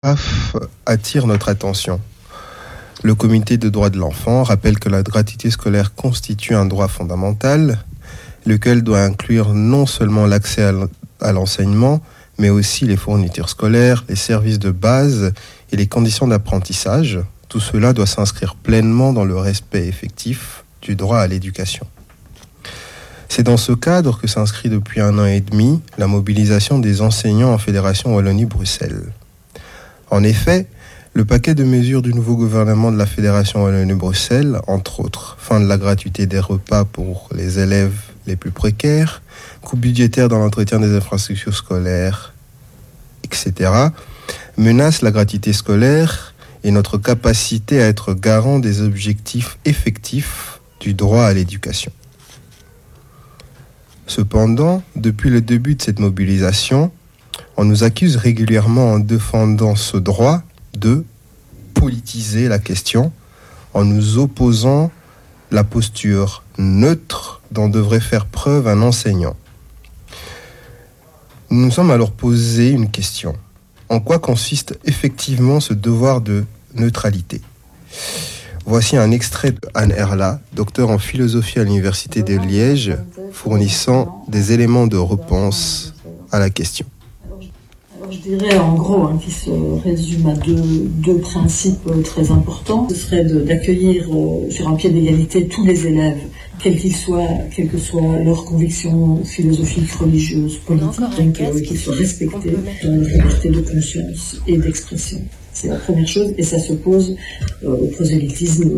PAF attire notre attention. Le Comité des droits de l'enfant rappelle que la gratuité scolaire constitue un droit fondamental, lequel doit inclure non seulement l'accès à l'enseignement, mais aussi les fournitures scolaires, les services de base et les conditions d'apprentissage. Tout cela doit s'inscrire pleinement dans le respect effectif du droit à l'éducation. C'est dans ce cadre que s'inscrit depuis 1 an et demi la mobilisation des enseignants en Fédération Wallonie-Bruxelles. En effet, le paquet de mesures du nouveau gouvernement de la Fédération Wallonie-Bruxelles, entre autres, fin de la gratuité des repas pour les élèves les plus précaires, coûts budgétaires dans l'entretien des infrastructures scolaires, etc., menace la gratuité scolaire et notre capacité à être garant des objectifs effectifs du droit à l'éducation. Cependant, depuis le début de cette mobilisation, on nous accuse régulièrement en défendant ce droit de politiser la question, en nous opposant la posture neutre dont devrait faire preuve un enseignant. Nous nous sommes alors posé une question. En quoi consiste effectivement ce devoir de neutralité ? Voici un extrait d'Anne Erla, docteur en philosophie à l'Université de Liège, fournissant des éléments de réponse à la question. Alors je dirais en gros qu'il se résume à deux principes très importants. Ce serait d'accueillir sur un pied d'égalité tous les élèves, quels qu'ils soient, quelles que soient leurs convictions philosophiques, religieuses, politiques, donc qu'ils soient respectés dans leur liberté de conscience et d'expression. C'est la première chose, et ça s'oppose au prosélytisme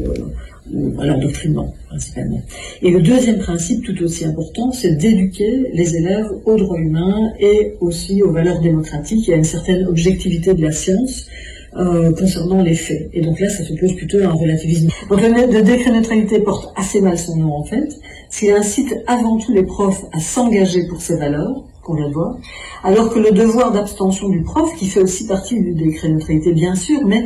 ou à l'endoctrinement, principalement. Et le deuxième principe, tout aussi important, c'est d'éduquer les élèves aux droits humains et aussi aux valeurs démocratiques et à une certaine objectivité de la science concernant les faits. Et donc là, ça s'oppose plutôt à un relativisme. Donc le décret neutralité porte assez mal son nom, en fait, parce qu'il incite avant tout les profs à s'engager pour ces valeurs, qu'on vient de voir, alors que le devoir d'abstention du prof, qui fait aussi partie du décret neutralité bien sûr, mais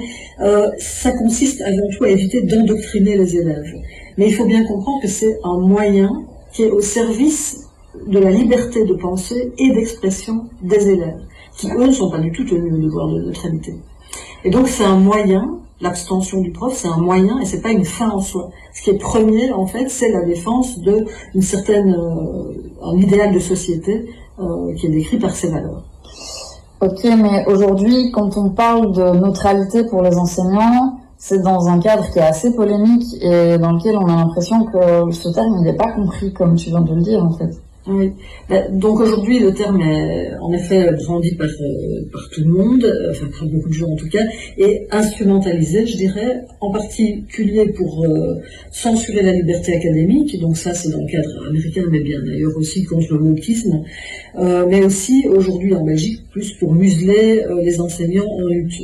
ça consiste avant tout à éviter d'endoctriner les élèves. Mais il faut bien comprendre que c'est un moyen qui est au service de la liberté de pensée et d'expression des élèves, qui eux ne sont pas du tout tenus au devoir de neutralité. Et donc c'est un moyen, l'abstention du prof, c'est un moyen et c'est pas une fin en soi. Ce qui est premier, en fait, c'est la défense d'une certaine, un idéal de société qui est décrit par ces valeurs. Ok, mais aujourd'hui, quand on parle de neutralité pour les enseignants, c'est dans un cadre qui est assez polémique et dans lequel on a l'impression que ce terme n'est pas compris, comme tu viens de le dire, en fait. Oui. Donc aujourd'hui, le terme est en effet brandi par tout le monde, enfin par beaucoup de gens en tout cas, et instrumentalisé, je dirais, en particulier pour censurer la liberté académique. Donc ça, c'est dans le cadre américain, mais bien d'ailleurs aussi contre le wokisme, mais aussi aujourd'hui en Belgique, plus pour museler les enseignants en lutte.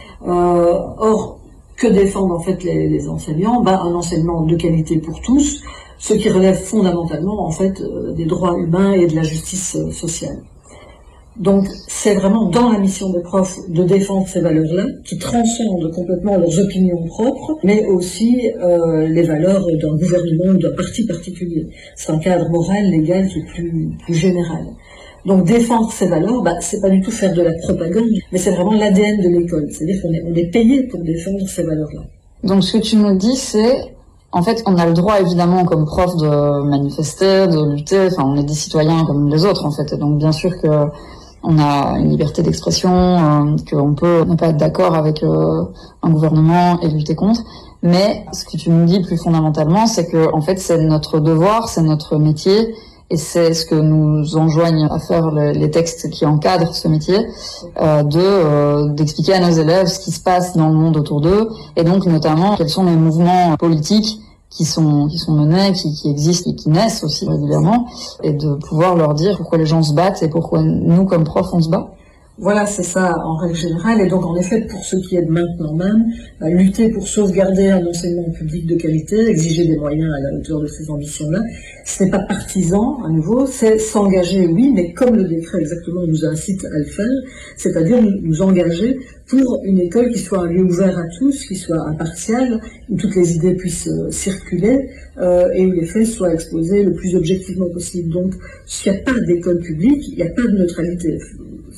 Or, que défendent en fait les enseignants ? Un enseignement de qualité pour tous, ce qui relève fondamentalement en fait des droits humains et de la justice sociale. Donc c'est vraiment dans la mission des profs de défendre ces valeurs-là, qui transcendent complètement leurs opinions propres, mais aussi les valeurs d'un gouvernement ou d'un parti particulier. C'est un cadre moral, légal qui est plus général. Donc défendre ces valeurs, c'est pas du tout faire de la propagande, mais c'est vraiment l'ADN de l'école. C'est-à-dire qu'on est payé pour défendre ces valeurs-là. Donc ce que tu nous dis, c'est en fait, on a le droit, évidemment, comme prof, de manifester, de lutter. Enfin, on est des citoyens comme les autres, en fait. Donc, bien sûr que on a une liberté d'expression, qu'on peut ne pas être d'accord avec un gouvernement et lutter contre. Mais ce que tu nous dis plus fondamentalement, c'est que, en fait, c'est notre devoir, c'est notre métier, et c'est ce que nous enjoignent à faire les textes qui encadrent ce métier, d'expliquer à nos élèves ce qui se passe dans le monde autour d'eux, et donc notamment quels sont les mouvements politiques qui sont menés, qui existent et qui naissent aussi régulièrement, et de pouvoir leur dire pourquoi les gens se battent et pourquoi nous, comme profs, on se bat. Voilà, c'est ça en règle générale. Et donc, en effet, pour ce qui est de maintenant même, lutter pour sauvegarder un enseignement public de qualité, exiger des moyens à la hauteur de ces ambitions-là, ce n'est pas partisan, à nouveau, c'est s'engager, oui, mais comme le décret exactement nous incite à le faire, c'est-à-dire nous engager pour une école qui soit un lieu ouvert à tous, qui soit impartial, où toutes les idées puissent circuler et où les faits soient exposés le plus objectivement possible. Donc, s'il n'y a pas d'école publique, il n'y a pas de neutralité. Ça me semble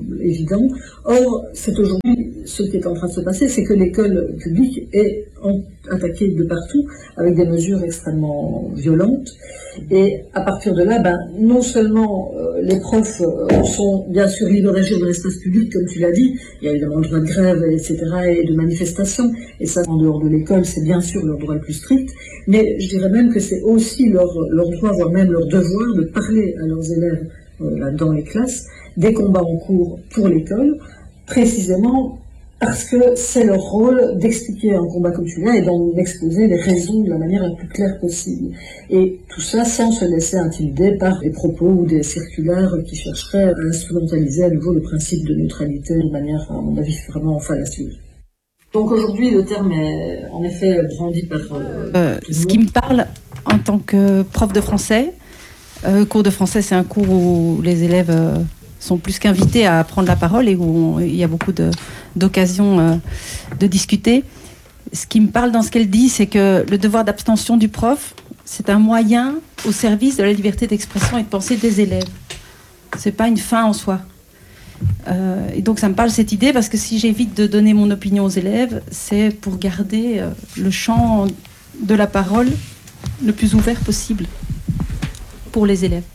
semble évident. Or, c'est aujourd'hui ce qui est en train de se passer, c'est que l'école publique est attaquée de partout avec des mesures extrêmement violentes. Et à partir de là, non seulement les profs sont bien sûr libres d'agir dans l'espace public, comme tu l'as dit, il y a évidemment le droit de grève, etc., et de manifestation, et ça, en dehors de l'école, c'est bien sûr leur droit le plus strict, mais je dirais même que c'est aussi leur droit, voire même leur devoir, de parler à leurs élèves dans les classes des combats en cours pour l'école, précisément parce que c'est leur rôle d'expliquer un combat comme celui-là et d'en exposer les raisons de la manière la plus claire possible. Et tout ça sans se laisser intimider par des propos ou des circulaires qui chercheraient à instrumentaliser à nouveau le principe de neutralité de manière, à mon avis, vraiment fallacieuse. Donc aujourd'hui, le terme est en effet brandi par... ce qui me parle en tant que prof de français, cours de français, c'est un cours où les élèves sont plus qu'invités à prendre la parole et où il y a beaucoup d'occasions de discuter. Ce qui me parle dans ce qu'elle dit, c'est que le devoir d'abstention du prof, c'est un moyen au service de la liberté d'expression et de pensée des élèves. C'est pas une fin en soi. Et donc ça me parle cette idée parce que si j'évite de donner mon opinion aux élèves, c'est pour garder le champ de la parole le plus ouvert possible pour les élèves.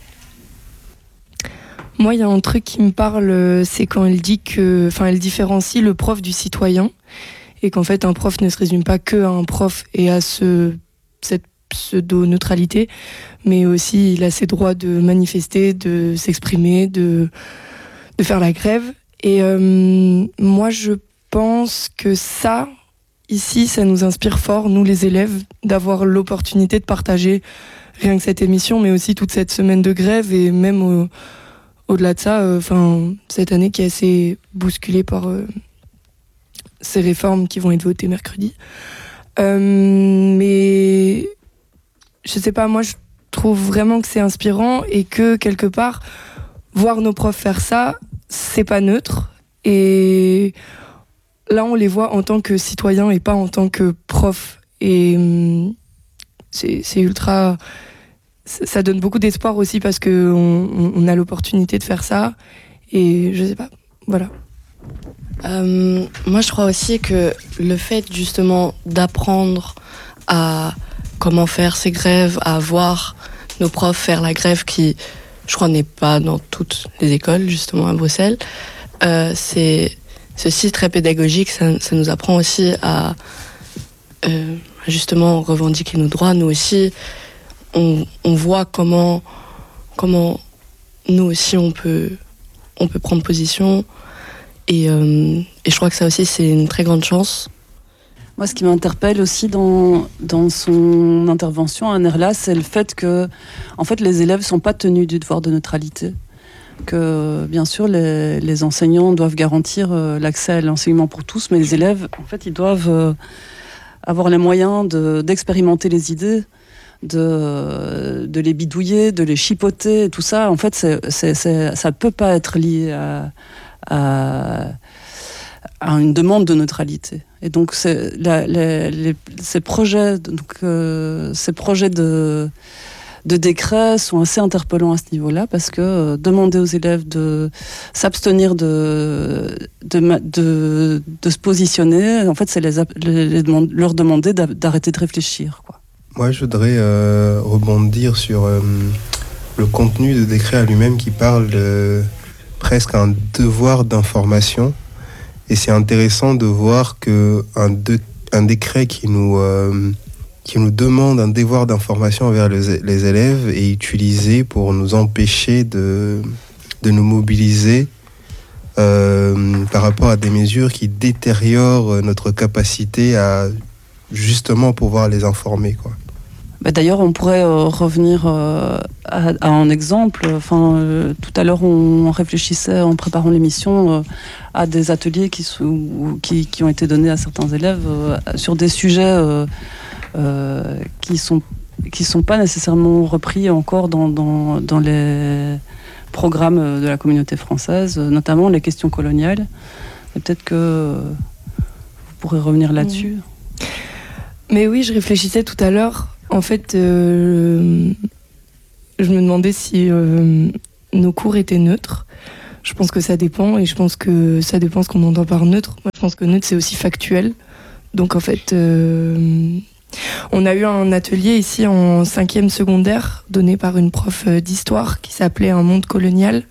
Moi, il y a un truc qui me parle, c'est quand elle dit elle différencie le prof du citoyen et qu'en fait, un prof ne se résume pas que à un prof et à cette pseudo-neutralité, mais aussi il a ses droits de manifester, de s'exprimer, de faire la grève. Et moi, je pense que ça, ici, ça nous inspire fort, nous les élèves, d'avoir l'opportunité de partager rien que cette émission, mais aussi toute cette semaine de grève et même au-delà de ça, cette année qui est assez bousculée par ces réformes qui vont être votées mercredi. Mais je sais pas, moi je trouve vraiment que c'est inspirant et que quelque part, voir nos profs faire ça, c'est pas neutre. Et là, on les voit en tant que citoyens et pas en tant que profs. Et c'est ultra... Ça donne beaucoup d'espoir aussi parce qu'on a l'opportunité de faire ça. Et je sais pas, voilà. Moi, je crois aussi que le fait justement d'apprendre à comment faire ces grèves, à voir nos profs faire la grève qui, je crois, n'est pas dans toutes les écoles, justement à Bruxelles, c'est aussi très pédagogique. Ça nous apprend aussi à justement revendiquer nos droits. Nous aussi, on voit comment nous aussi on peut prendre position et je crois que ça aussi c'est une très grande chance. Moi, ce qui m'interpelle aussi dans son intervention à Nerla, c'est le fait que en fait les élèves sont pas tenus du devoir de neutralité, que bien sûr les enseignants doivent garantir l'accès à l'enseignement pour tous, mais les élèves en fait ils doivent avoir les moyens d'expérimenter les idées, de les bidouiller, de les chipoter, tout ça. En fait, ça peut pas être lié à une demande de neutralité. Et donc, ces projets de décret sont assez interpellants à ce niveau-là, parce que demander aux élèves de s'abstenir de se positionner, en fait, c'est leur demander d'arrêter de réfléchir, quoi. Moi, je voudrais rebondir sur le contenu de décret à lui-même qui parle presque un devoir d'information. Et c'est intéressant de voir qu'un décret qui nous demande un devoir d'information envers les élèves est utilisé pour nous empêcher de nous mobiliser par rapport à des mesures qui détériorent notre capacité à justement pouvoir les informer, quoi. D'ailleurs, on pourrait revenir à un exemple. Tout à l'heure, on réfléchissait en préparant l'émission à des ateliers qui ont été donnés à certains élèves sur des sujets qui sont pas nécessairement repris encore dans les programmes de la communauté française, notamment les questions coloniales. Et peut-être que vous pourrez revenir là-dessus. Mais oui, je réfléchissais tout à l'heure. En fait, je me demandais si nos cours étaient neutres. Je pense que ça dépend, et je pense que ça dépend ce qu'on entend par neutre. Moi, je pense que neutre, c'est aussi factuel. Donc, en fait, on a eu un atelier ici en 5e secondaire, donné par une prof d'histoire qui s'appelait Un monde colonial.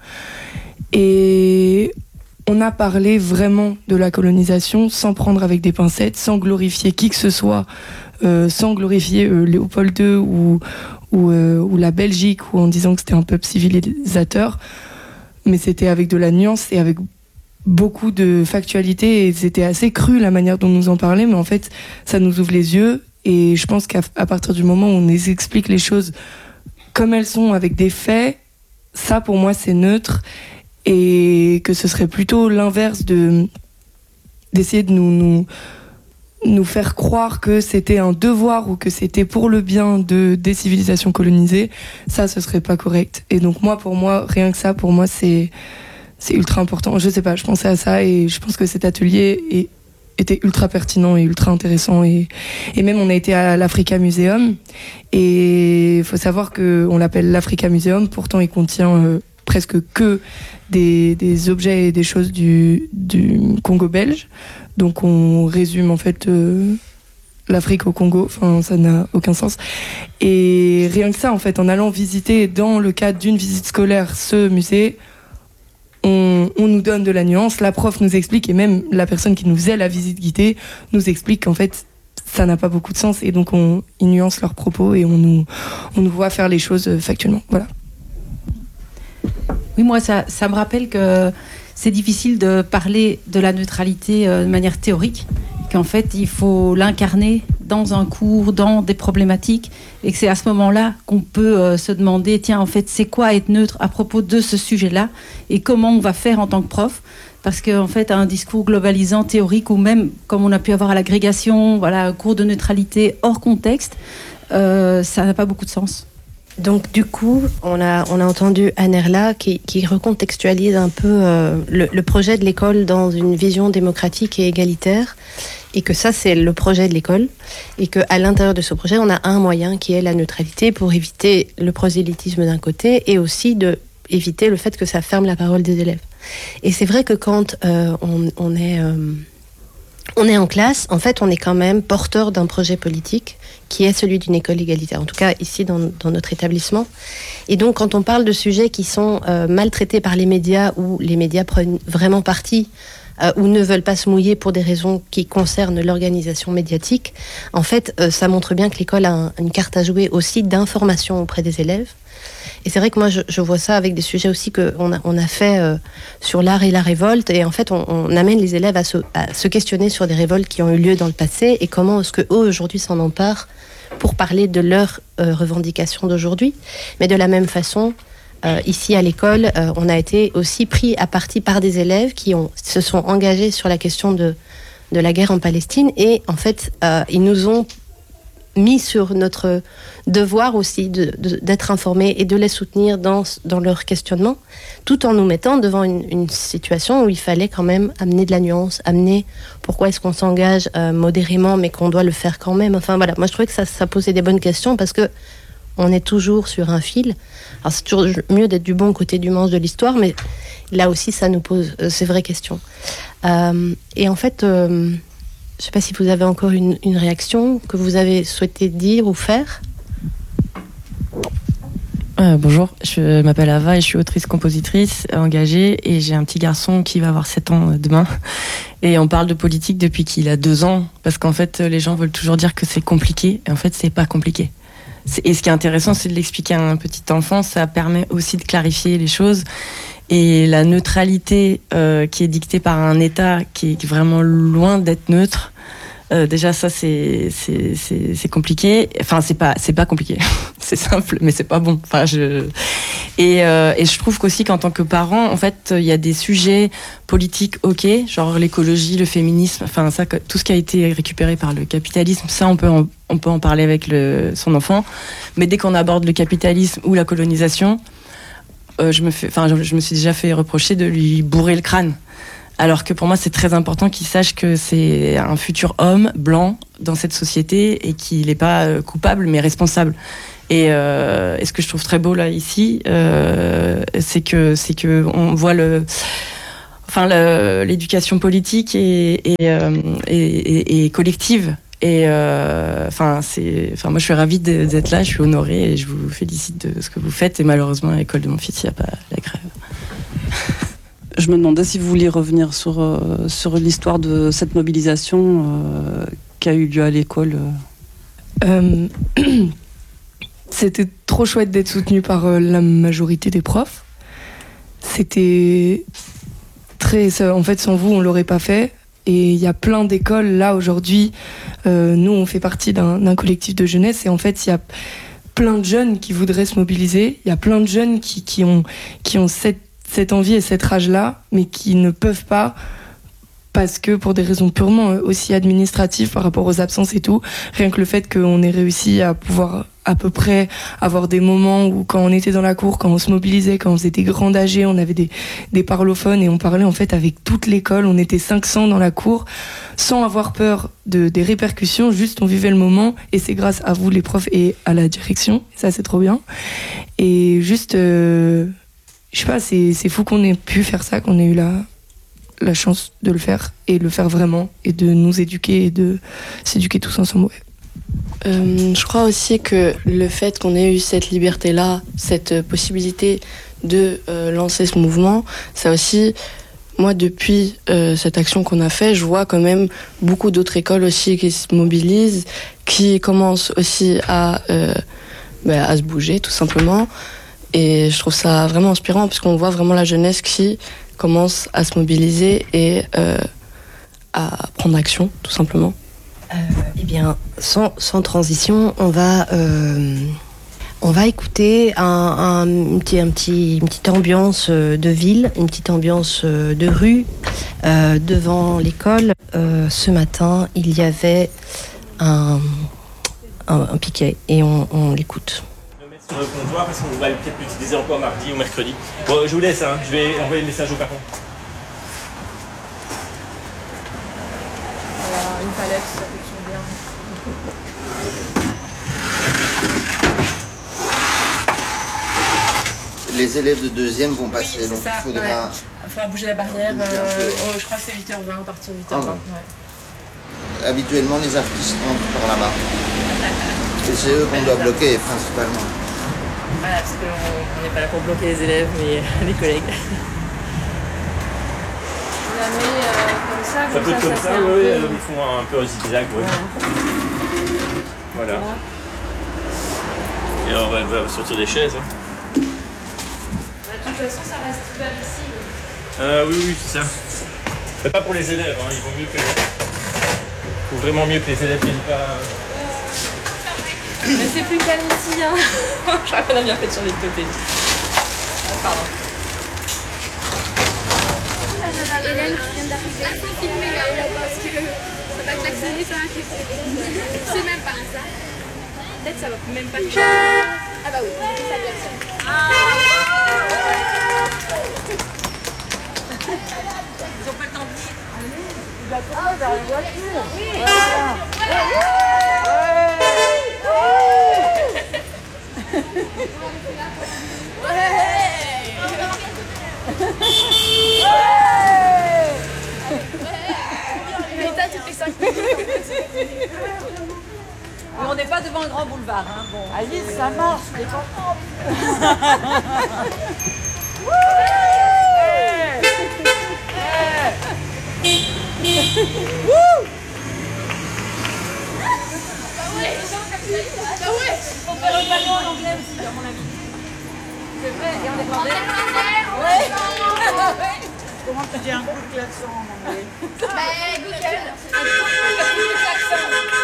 Et on a parlé vraiment de la colonisation sans prendre avec des pincettes, sans glorifier qui que ce soit, sans glorifier Léopold II ou la Belgique, ou en disant que c'était un peuple civilisateur. Mais c'était avec de la nuance et avec beaucoup de factualité, et c'était assez cru la manière dont nous en parlait, mais en fait ça nous ouvre les yeux, et je pense qu'à partir du moment où on les explique les choses comme elles sont avec des faits, ça pour moi c'est neutre, et que ce serait plutôt l'inverse d'essayer de nous faire croire que c'était un devoir ou que c'était pour le bien des civilisations colonisées. Ça, ce serait pas correct. Et donc pour moi, rien que ça, pour moi, c'est ultra important. Je sais pas, je pensais à ça, et je pense que cet atelier était ultra pertinent et ultra intéressant. Et même, on a été à l'Africa Museum, et il faut savoir qu'on l'appelle l'Africa Museum, pourtant il contient presque que des objets et des choses du Congo belge. Donc on résume en fait l'Afrique au Congo, enfin ça n'a aucun sens. Et rien que ça, en fait, en allant visiter dans le cadre d'une visite scolaire ce musée, on nous donne de la nuance, la prof nous explique, et même la personne qui nous faisait la visite guidée nous explique qu'en fait ça n'a pas beaucoup de sens, et donc ils nuancent leurs propos, et on nous voit faire les choses factuellement. Voilà. Oui, moi ça me rappelle que c'est difficile de parler de la neutralité de manière théorique, qu'en fait il faut l'incarner dans un cours, dans des problématiques, et que c'est à ce moment-là qu'on peut se demander, tiens, en fait, c'est quoi être neutre à propos de ce sujet-là, et comment on va faire en tant que prof, parce qu'en fait, un discours globalisant, théorique, ou même, comme on a pu avoir à l'agrégation, voilà, un cours de neutralité hors contexte, ça n'a pas beaucoup de sens. Donc du coup, on a entendu Anerla qui recontextualise un peu le projet de l'école dans une vision démocratique et égalitaire, et que ça c'est le projet de l'école, et qu'à l'intérieur de ce projet on a un moyen qui est la neutralité pour éviter le prosélytisme d'un côté, et aussi de éviter le fait que ça ferme la parole des élèves. Et c'est vrai que quand on est en classe, en fait, on est quand même porteur d'un projet politique qui est celui d'une école égalitaire, en tout cas ici dans notre établissement. Et donc, quand on parle de sujets qui sont maltraités par les médias, où les médias prennent vraiment parti, ou ne veulent pas se mouiller pour des raisons qui concernent l'organisation médiatique, en fait, ça montre bien que l'école a une carte à jouer aussi d'information auprès des élèves. Et c'est vrai que moi, je vois ça avec des sujets aussi qu'on a fait sur l'art et la révolte. Et en fait, on amène les élèves à se questionner sur des révoltes qui ont eu lieu dans le passé, et comment est-ce qu'eux, aujourd'hui, s'en emparent pour parler de leurs revendications d'aujourd'hui. Mais de la même façon, ici à l'école, on a été aussi pris à partie par des élèves qui se sont engagés sur la question de la guerre en Palestine. Et en fait, ils nous ont mis sur notre devoir aussi d'être informés et de les soutenir dans leur questionnement, tout en nous mettant devant une situation où il fallait quand même amener de la nuance, amener pourquoi est-ce qu'on s'engage modérément mais qu'on doit le faire quand même. Enfin voilà, moi je trouvais que ça posait des bonnes questions, parce que on est toujours sur un fil. Alors c'est toujours mieux d'être du bon côté du manche de l'histoire, mais là aussi ça nous pose ces vraies questions. Et en fait, je ne sais pas si vous avez encore une réaction que vous avez souhaité dire ou faire. Bonjour, je m'appelle Ava et je suis autrice-compositrice engagée, et j'ai un petit garçon qui va avoir 7 ans demain. Et on parle de politique depuis qu'il a 2 ans, parce qu'en fait les gens veulent toujours dire que c'est compliqué, et en fait c'est pas compliqué. Et ce qui est intéressant, c'est de l'expliquer à un petit enfant, ça permet aussi de clarifier les choses. Et la neutralité qui est dictée par un État qui est vraiment loin d'être neutre, déjà ça c'est compliqué. Enfin c'est pas compliqué, c'est simple, mais c'est pas bon. Enfin et je trouve qu'aussi qu'en tant que parent, en fait, il y a des sujets politiques, ok, genre l'écologie, le féminisme, enfin ça, tout ce qui a été récupéré par le capitalisme, ça on peut en parler avec son enfant. Mais dès qu'on aborde le capitalisme ou la colonisation, je me suis déjà fait reprocher de lui bourrer le crâne. Alors que pour moi, c'est très important qu'il sache que c'est un futur homme blanc dans cette société, et qu'il n'est pas coupable, mais responsable. Et ce que je trouve très beau là ici, c'est que on voit l'éducation politique et collective. Et moi je suis ravie d'être là, je suis honorée et je vous félicite de ce que vous faites. Et malheureusement à l'école de mon fils il n'y a pas la grève. Je me demandais si vous vouliez revenir sur l'histoire de cette mobilisation qui a eu lieu à l'école. C'était trop chouette d'être soutenu par la majorité des profs. C'était en fait, sans vous, on l'aurait pas fait. Et il y a plein d'écoles là aujourd'hui. Nous, on fait partie d'un collectif de jeunesse et en fait, il y a plein de jeunes qui voudraient se mobiliser. Il y a plein de jeunes qui ont cette envie et cette rage-là, mais qui ne peuvent pas parce que pour des raisons purement aussi administratives par rapport aux absences et tout, rien que le fait qu'on ait réussi à pouvoir à peu près avoir des moments où quand on était dans la cour, quand on se mobilisait, quand on faisait des grands AG, on avait des parlophones et on parlait en fait avec toute l'école, on était 500 dans la cour sans avoir peur des répercussions, juste on vivait le moment et c'est grâce à vous les profs et à la direction, ça c'est trop bien. Et juste, je sais pas, c'est fou qu'on ait pu faire ça, qu'on ait eu la chance de le faire et le faire vraiment et de nous éduquer et de s'éduquer tous ensemble. Ouais. Je crois aussi que le fait qu'on ait eu cette liberté-là, cette possibilité de lancer ce mouvement, ça aussi, moi depuis cette action qu'on a fait, je vois quand même beaucoup d'autres écoles aussi qui se mobilisent, qui commencent aussi à se bouger tout simplement. Et je trouve ça vraiment inspirant parce qu'on voit vraiment la jeunesse qui commence à se mobiliser et à prendre action tout simplement. Eh bien, sans transition, on va écouter une petite ambiance de ville, une petite ambiance de rue. Devant l'école, ce matin, il y avait un piquet et on l'écoute. Sur le comptoir parce qu'on va peut-être l'utiliser encore mardi ou mercredi. Bon, je vous laisse, je vais envoyer le message au patron. Voilà, une palette, ça fonctionne bien. Les élèves de deuxième vont passer, oui, donc ça, il faudra... Il faudra bouger la barrière, je crois que c'est 8h20, à partir de 8h20. Ouais. Habituellement, les artistes rentrent par là-bas. Et c'est eux qu'on doit bloquer, principalement. Voilà, parce qu'on n'est pas là pour bloquer les élèves, mais les collègues. On la met comme ça, ça peut être comme ça, oui, ils font un peu zigzag, oui. Voilà. Et on va sortir des chaises. De toute façon, ça reste ouvert ici. Oui, c'est ça. C'est pas pour les élèves, il vaut mieux que... Il faut vraiment mieux que les élèves viennent pas... Mais c'est plus calme ici, Je crois qu'on a bien fait sur les côtés. Pardon. Hélène qui vient d'arriver. Il faut filmer là, parce que ça va klaxonner, ça va klaxonner. C'est même pas ça. Peut-être ça va même pas toucher. Ah bah oui, ça klaxonne. Ils ont pas le temps de dire. Il va courir vers la voiture. Oui. Mais on n'est pas devant un grand boulevard. Bon. Alice, ça marche, mais contente. On fait le ballon en anglais aussi, à mon avis. C'est vrai, et en néerlandais. Ouais. Comment tu dis un coup de klaxon en anglais? Google. Un coup de klaxon.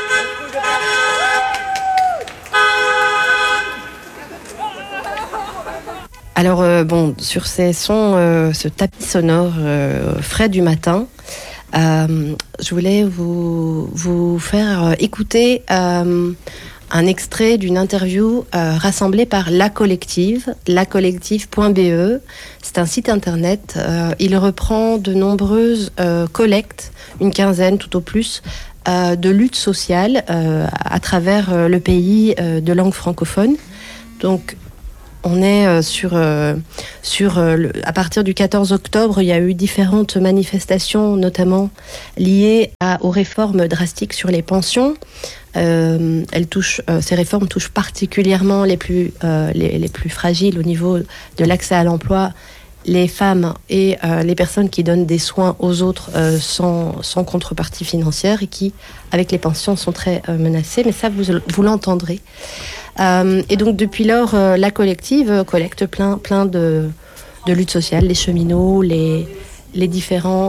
Alors sur ces sons, ce tapis sonore frais du matin, je voulais vous faire écouter un extrait d'une interview rassemblée par La Collective, lacollective.be. C'est un site internet. Il reprend de nombreuses collectes, une quinzaine tout au plus, de lutte sociale à travers le pays de langue francophone. Donc, on est à partir du 14 octobre, il y a eu différentes manifestations, notamment liées aux réformes drastiques sur les pensions. Ces réformes touchent particulièrement les plus fragiles au niveau de l'accès à l'emploi, les femmes et les personnes qui donnent des soins aux autres sans contrepartie financière et qui, avec les pensions, sont très menacées. Mais ça, vous l'entendrez. Et donc, depuis lors, la collective collecte plein de luttes sociales, les cheminots, les différents...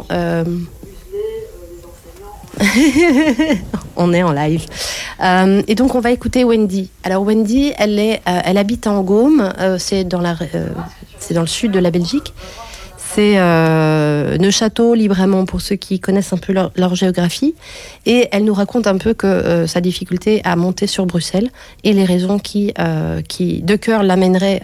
On est en live. Et donc, on va écouter Wendy. Alors, Wendy, elle habite en Gaume. C'est dans le sud de la Belgique. C'est Neuchâtel, Libramont, pour ceux qui connaissent un peu leur géographie. Et elle nous raconte un peu que sa difficulté à monter sur Bruxelles et les raisons qui de cœur l'amèneraient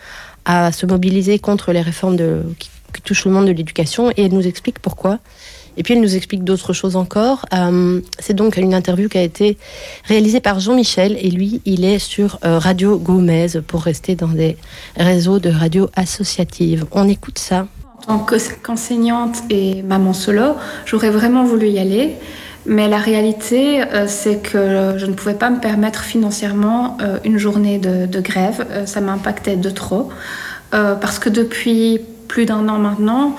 à se mobiliser contre les réformes qui touchent le monde de l'éducation. Et elle nous explique pourquoi. Et puis elle nous explique d'autres choses encore. C'est donc une interview qui a été réalisée par Jean-Michel. Et lui, il est sur Radio Gomez pour rester dans des réseaux de radio associatives. On écoute ça. En tant qu'enseignante et maman solo, j'aurais vraiment voulu y aller. Mais la réalité, c'est que je ne pouvais pas me permettre financièrement une journée de grève. Ça m'impactait de trop. Parce que depuis plus d'1 an maintenant,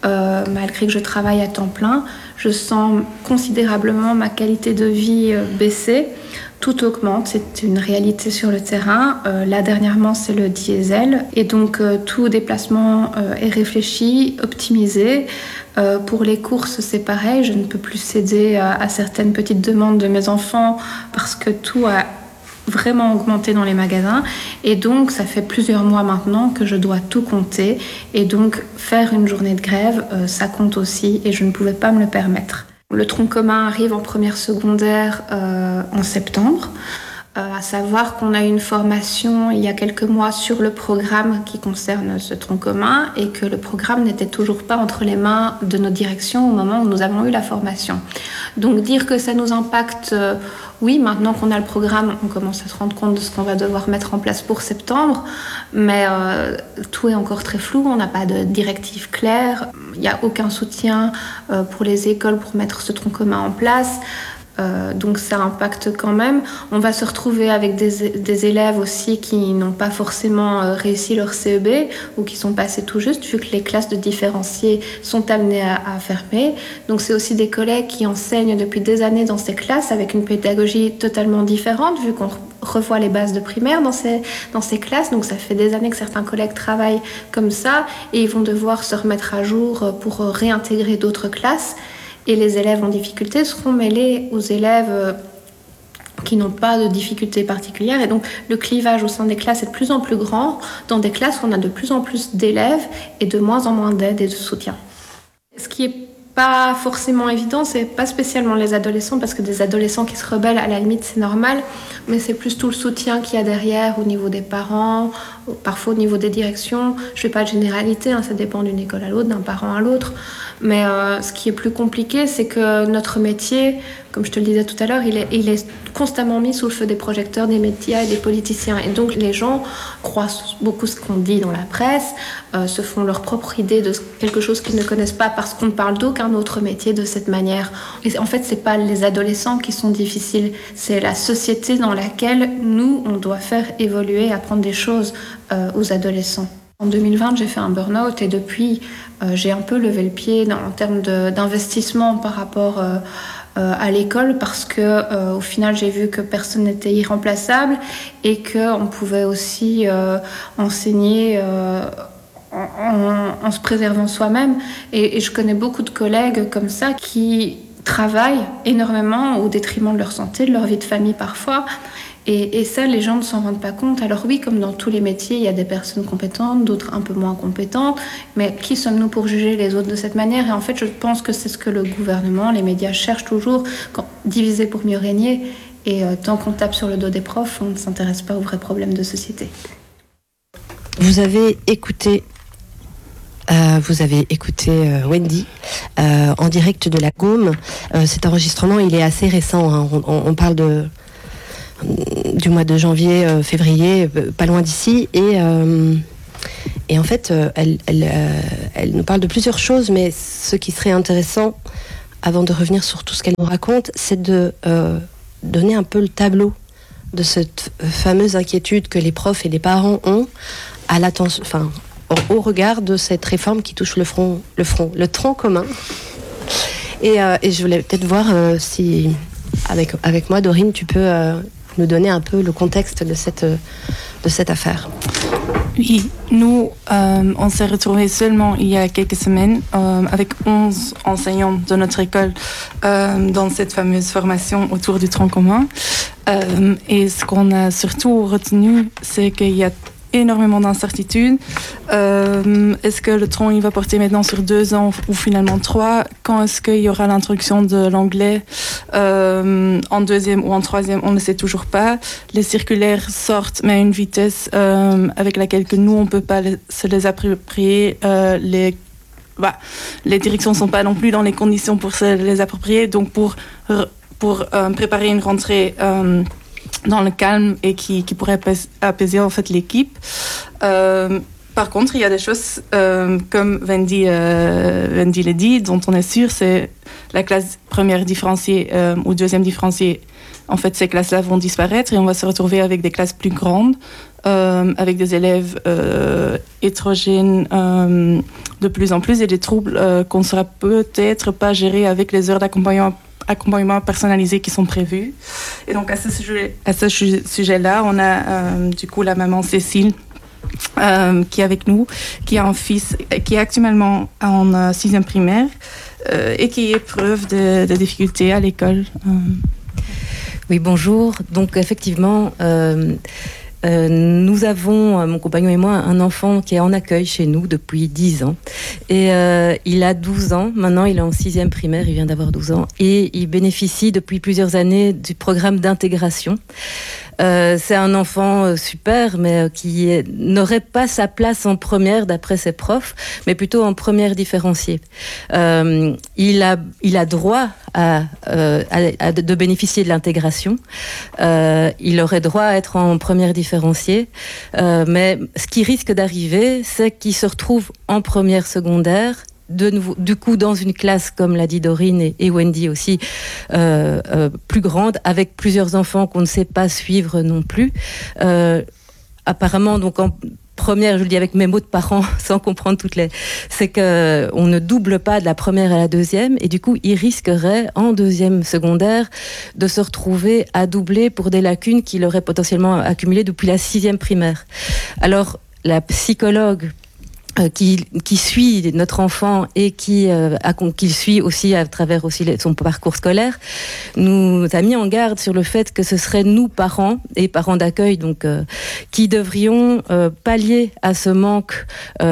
malgré que je travaille à temps plein, je sens considérablement ma qualité de vie baisser. Tout augmente, c'est une réalité sur le terrain. Là, dernièrement, c'est le diesel. Et donc, tout déplacement est réfléchi, optimisé. Pour les courses, c'est pareil. Je ne peux plus céder à certaines petites demandes de mes enfants parce que tout a vraiment augmenté dans les magasins. Et donc, ça fait plusieurs mois maintenant que je dois tout compter. Et donc, faire une journée de grève, ça compte aussi. Et je ne pouvais pas me le permettre. Le tronc commun arrive en première secondaire en septembre. À savoir qu'on a eu une formation il y a quelques mois sur le programme qui concerne ce tronc commun et que le programme n'était toujours pas entre les mains de nos directions au moment où nous avons eu la formation. Donc dire que ça nous impacte, oui, maintenant qu'on a le programme, on commence à se rendre compte de ce qu'on va devoir mettre en place pour septembre, mais tout est encore très flou, on n'a pas de directive claire, il n'y a aucun soutien pour les écoles pour mettre ce tronc commun en place. Donc ça impacte quand même. On va se retrouver avec des élèves aussi qui n'ont pas forcément réussi leur CEB ou qui sont passés tout juste, vu que les classes de différenciés sont amenées à fermer. Donc c'est aussi des collègues qui enseignent depuis des années dans ces classes avec une pédagogie totalement différente, vu qu'on revoit les bases de primaire dans ces classes. Donc ça fait des années que certains collègues travaillent comme ça et ils vont devoir se remettre à jour pour réintégrer d'autres classes. Et les élèves en difficulté seront mêlés aux élèves qui n'ont pas de difficultés particulières. Et donc, le clivage au sein des classes est de plus en plus grand. Dans des classes où on a de plus en plus d'élèves et de moins en moins d'aide et de soutien. Ce qui est pas forcément évident, c'est pas spécialement les adolescents, parce que des adolescents qui se rebellent, à la limite, c'est normal. Mais c'est plus tout le soutien qu'il y a derrière au niveau des parents, parfois au niveau des directions. Je fais pas de généralité, ça dépend d'une école à l'autre, d'un parent à l'autre. Mais ce qui est plus compliqué, c'est que notre métier, comme je te le disais tout à l'heure, il est constamment mis sous le feu des projecteurs, des médias et des politiciens. Et donc les gens croient beaucoup ce qu'on dit dans la presse, se font leur propre idée de quelque chose qu'ils ne connaissent pas parce qu'on ne parle d'aucun autre métier de cette manière. Et en fait, c'est pas les adolescents qui sont difficiles, c'est la société dans laquelle nous, on doit faire évoluer, apprendre des choses aux adolescents. En 2020, j'ai fait un burn-out et depuis, j'ai un peu levé le pied en termes d'investissement par rapport à l'école parce que au final, j'ai vu que personne n'était irremplaçable et qu'on pouvait aussi enseigner en se préservant soi-même. Et je connais beaucoup de collègues comme ça qui travaillent énormément au détriment de leur santé, de leur vie de famille parfois. Et ça, les gens ne s'en rendent pas compte. Alors oui, comme dans tous les métiers, il y a des personnes compétentes, d'autres un peu moins compétentes. Mais qui sommes-nous pour juger les autres de cette manière ? Et en fait, je pense que c'est ce que le gouvernement, les médias cherchent toujours, diviser pour mieux régner. Et tant qu'on tape sur le dos des profs, on ne s'intéresse pas aux vrais problèmes de société. Vous avez écouté Wendy en direct de la Gaume. Cet enregistrement, il est assez récent. Hein. On parle du mois de janvier, février, pas loin d'ici, et en fait, elle nous parle de plusieurs choses, mais ce qui serait intéressant, avant de revenir sur tout ce qu'elle nous raconte, c'est de donner un peu le tableau de cette fameuse inquiétude que les profs et les parents ont à l'attention, au regard de cette réforme qui touche le tronc commun. Et je voulais peut-être voir si, avec moi, Dorine, tu peux nous donner un peu le contexte de cette affaire. Oui, nous, on s'est retrouvés seulement il y a quelques semaines avec 11 enseignants de notre école dans cette fameuse formation autour du tronc commun. Et ce qu'on a surtout retenu, c'est qu'il y a énormément d'incertitudes. Est-ce que le tronc il va porter maintenant sur 2 ans ou finalement 3? Quand est-ce qu'il y aura l'introduction de l'anglais en 2e ou en 3e? On ne sait toujours pas. Les circulaires sortent, mais à une vitesse avec laquelle que nous on peut pas se les approprier. Les directions sont pas non plus dans les conditions pour se les approprier. Donc pour préparer une rentrée dans le calme et qui pourrait apaiser en fait l'équipe. Par contre, il y a des choses comme Wendy l'a dit, dont on est sûr, c'est la classe première différenciée ou deuxième différenciée. En fait, ces classes-là vont disparaître et on va se retrouver avec des classes plus grandes, avec des élèves hétérogènes de plus en plus et des troubles qu'on ne saura peut-être pas gérer avec les heures d'accompagnement personnalisés qui sont prévus. Et donc à ce sujet-là, on a du coup la maman Cécile qui est avec nous, qui a un fils qui est actuellement en 6e primaire et qui éprouve de difficultés à l'école. Oui, bonjour. Donc effectivement, nous avons, mon compagnon et moi, un enfant qui est en accueil chez nous depuis 10 ans. Et il a 12 ans. Maintenant, il est en 6e primaire. Il vient d'avoir 12 ans. Et il bénéficie depuis plusieurs années du programme d'intégration. C'est un enfant super, mais qui n'aurait pas sa place en première, d'après ses profs, mais plutôt en première différenciée. Il a droit de bénéficier de l'intégration. Il aurait droit à être en première différenciée. Mais ce qui risque d'arriver, c'est qu'il se retrouve en première secondaire, de nouveau, du coup, dans une classe, comme l'a dit Dorine et Wendy aussi, plus grande, avec plusieurs enfants qu'on ne sait pas suivre non plus. Apparemment, donc en première, je le dis avec mes mots de parents, sans comprendre c'est que on ne double pas de la première à la deuxième, et du coup, il risquerait en 2e secondaire de se retrouver à doubler pour des lacunes qu'il aurait potentiellement accumulées depuis la 6e primaire. Alors, la psychologue qui suit notre enfant et qui suit aussi à travers aussi son parcours scolaire, nous a mis en garde sur le fait que ce serait nous, parents et parents d'accueil, donc qui devrions pallier à ce manque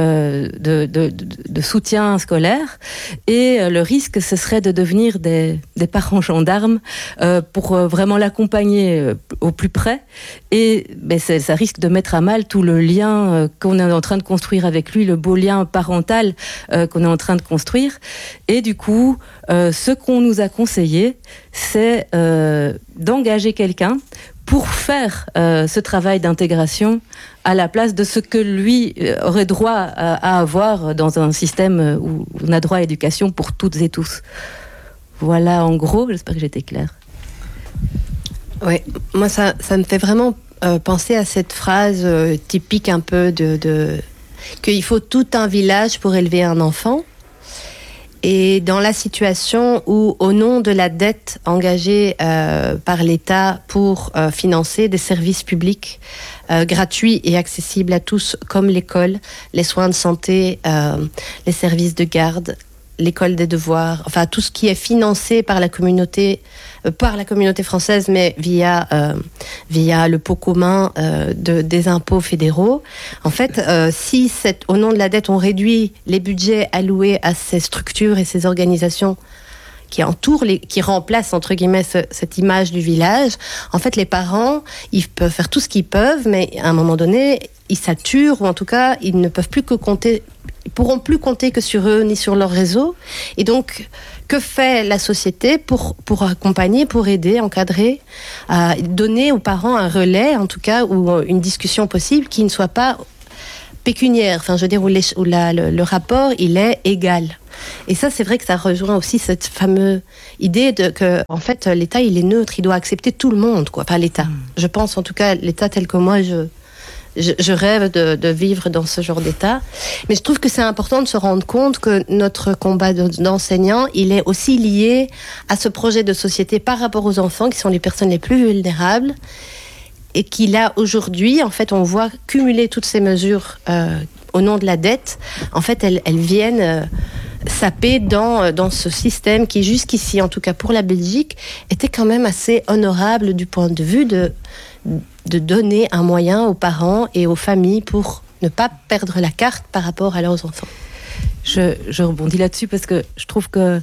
de soutien scolaire. Et le risque, ce serait de devenir des parents gendarmes pour vraiment l'accompagner au plus près. Et ça risque de mettre à mal tout le lien qu'on est en train de construire avec lui, le beau lien parental qu'on est en train de construire. Et du coup, ce qu'on nous a conseillé, c'est d'engager quelqu'un pour faire ce travail d'intégration à la place de ce que lui aurait droit à avoir dans un système où on a droit à l'éducation pour toutes et tous. Voilà, en gros, j'espère que j'étais claire. Oui, moi ça me fait vraiment penser à cette phrase typique un peu qu'il faut tout un village pour élever un enfant. Et dans la situation où, au nom de la dette engagée par l'État pour financer des services publics gratuits et accessibles à tous, comme l'école, les soins de santé, les services de garde, l'école des devoirs, enfin tout ce qui est financé par la communauté française, mais via le pot commun des impôts fédéraux. En fait, si au nom de la dette, on réduit les budgets alloués à ces structures et ces organisations qui remplacent entre guillemets cette image du village, en fait, les parents, ils peuvent faire tout ce qu'ils peuvent, mais à un moment donné, ils saturent, ou en tout cas, ils ne peuvent plus que compter. Ils pourront plus compter que sur eux ni sur leur réseau. Et donc, que fait la société pour accompagner, pour aider, encadrer, donner aux parents un relais, en tout cas, ou une discussion possible qui ne soit pas pécuniaire, enfin, je veux dire, où le rapport, il est égal. Et ça, c'est vrai que ça rejoint aussi cette fameuse idée que, en fait, l'État, il est neutre, il doit accepter tout le monde, quoi. Enfin, l'État. Je pense, en tout cas, l'État tel que moi, je rêve de vivre dans ce genre d'État. Mais je trouve que c'est important de se rendre compte que notre combat d'enseignants, il est aussi lié à ce projet de société par rapport aux enfants, qui sont les personnes les plus vulnérables, et qui, là, aujourd'hui, en fait, on voit cumuler toutes ces mesures au nom de la dette. En fait, elles viennent saper dans ce système qui, jusqu'ici, en tout cas pour la Belgique, était quand même assez honorable du point de vue de donner un moyen aux parents et aux familles pour ne pas perdre la carte par rapport à leurs enfants. Je rebondis là-dessus parce que je trouve que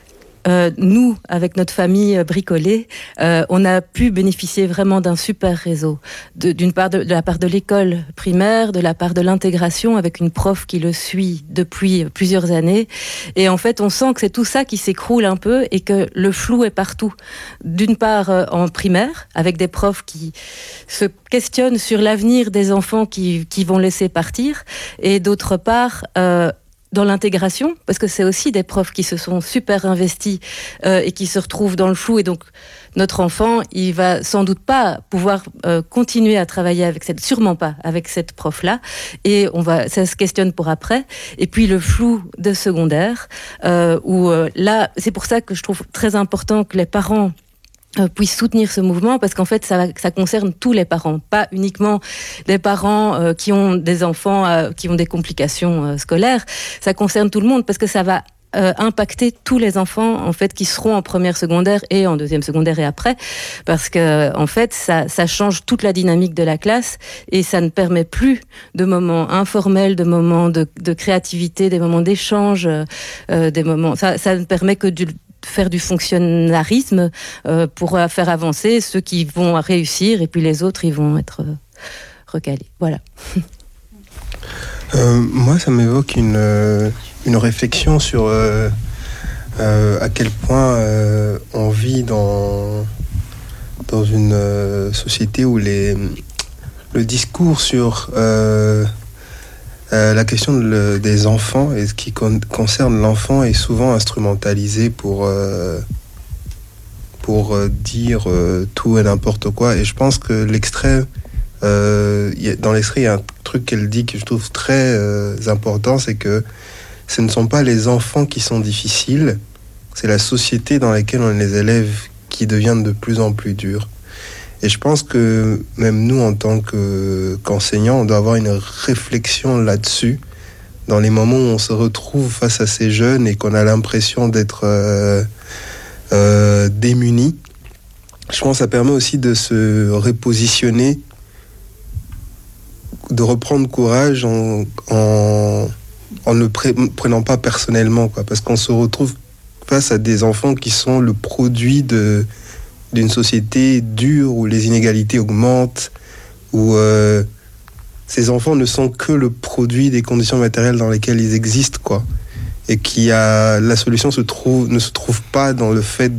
nous, avec notre famille bricolée, on a pu bénéficier vraiment d'un super réseau. D'une part, de la part de l'école primaire, de la part de l'intégration, avec une prof qui le suit depuis plusieurs années. Et en fait, on sent que c'est tout ça qui s'écroule un peu et que le flou est partout. D'une part, en primaire, avec des profs qui se questionnent sur l'avenir des enfants qui vont laisser partir. Et d'autre part, dans l'intégration, parce que c'est aussi des profs qui se sont super investis et qui se retrouvent dans le flou. Et donc, notre enfant, il va sans doute pas pouvoir continuer à travailler sûrement pas avec cette prof-là. Et ça se questionne pour après. Et puis, le flou de secondaire, où là, c'est pour ça que je trouve très important que les parents puissent soutenir ce mouvement, parce qu'en fait ça concerne tous les parents, pas uniquement les parents qui ont des enfants qui ont des complications scolaires, ça concerne tout le monde, parce que ça va impacter tous les enfants en fait qui seront en première secondaire et en deuxième secondaire et après, parce que en fait ça change toute la dynamique de la classe et ça ne permet plus de moments informels, de moments de créativité, des moments d'échange, des moments ça ne permet que faire du fonctionnarisme pour faire avancer ceux qui vont réussir et puis les autres ils vont être recalés. Voilà. Moi ça m'évoque une réflexion sur à quel point on vit dans une société où le discours sur la question des enfants et ce qui concerne l'enfant est souvent instrumentalisé pour dire tout et n'importe quoi. Et je pense que l'extrait, dans l'extrait, il y a un truc qu'elle dit que je trouve très important, c'est que ce ne sont pas les enfants qui sont difficiles, c'est la société dans laquelle on les élève qui devient de plus en plus dure. Et je pense que même nous, en tant qu'enseignants, on doit avoir une réflexion là-dessus, dans les moments où on se retrouve face à ces jeunes et qu'on a l'impression d'être démunis. Je pense que ça permet aussi de se repositionner, de reprendre courage en ne le prenant pas personnellement, quoi, parce qu'on se retrouve face à des enfants qui sont le produit d'une société dure où les inégalités augmentent, où ces enfants ne sont que le produit des conditions matérielles dans lesquelles ils existent, quoi. Et la solution ne se trouve pas dans le fait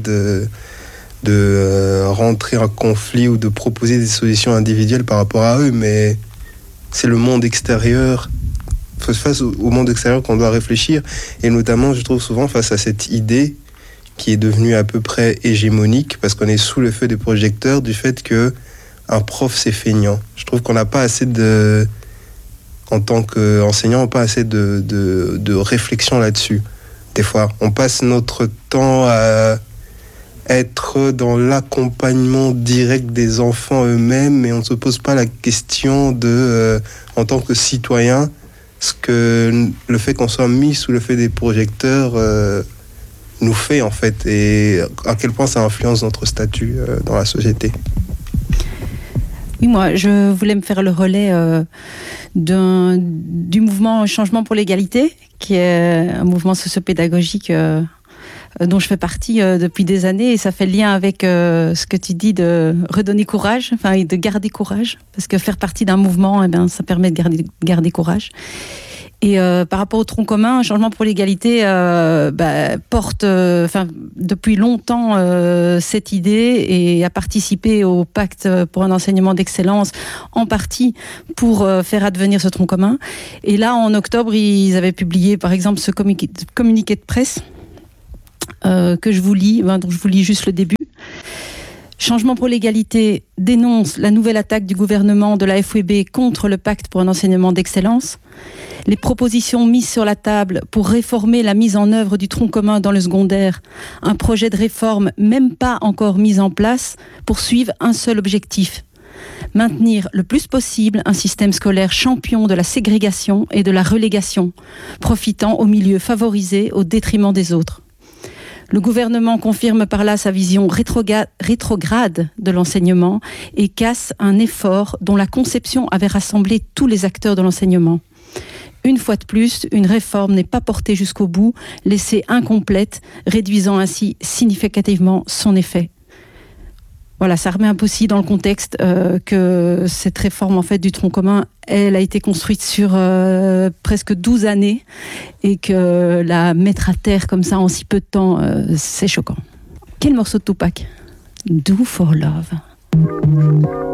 de rentrer en conflit ou de proposer des solutions individuelles par rapport à eux, mais c'est le monde extérieur, face au monde extérieur qu'on doit réfléchir, et notamment, je trouve souvent face à cette idée qui est devenue à peu près hégémonique, parce qu'on est sous le feu des projecteurs, du fait que un prof, c'est feignant. Je trouve qu'on n'a pas assez en tant qu'enseignant, pas assez de réflexion là-dessus. Des fois, on passe notre temps à être dans l'accompagnement direct des enfants eux-mêmes, mais on ne se pose pas la question en tant que citoyen, le fait qu'on soit mis sous le feu des projecteurs nous fait, en fait, et à quel point ça influence notre statut dans la société. Oui, moi, je voulais me faire le relais du mouvement Changement pour l'égalité, qui est un mouvement sociopédagogique dont je fais partie depuis des années, et ça fait le lien avec ce que tu dis de redonner courage, enfin, et de garder courage, parce que faire partie d'un mouvement, ça permet de garder courage. Et par rapport au tronc commun, Changement pour l'égalité porte depuis longtemps cette idée et a participé au pacte pour un enseignement d'excellence, en partie pour faire advenir ce tronc commun. Et là, en octobre, ils avaient publié par exemple ce communiqué de presse que je vous lis, dont je vous lis juste le début. Changement pour l'égalité dénonce la nouvelle attaque du gouvernement de la FWB contre le pacte pour un enseignement d'excellence. Les propositions mises sur la table pour réformer la mise en œuvre du tronc commun dans le secondaire, un projet de réforme même pas encore mis en place, poursuivent un seul objectif: maintenir le plus possible un système scolaire champion de la ségrégation et de la relégation, profitant aux milieux favorisés au détriment des autres. Le gouvernement confirme par là sa vision rétrograde de l'enseignement et casse un effort dont la conception avait rassemblé tous les acteurs de l'enseignement. Une fois de plus, une réforme n'est pas portée jusqu'au bout, laissée incomplète, réduisant ainsi significativement son effet. Voilà, ça remet un peu aussi dans le contexte que cette réforme en fait du tronc commun, elle a été construite sur presque 12 années et que la mettre à terre comme ça en si peu de temps, c'est choquant. Quel morceau de Tupac? Do for Love.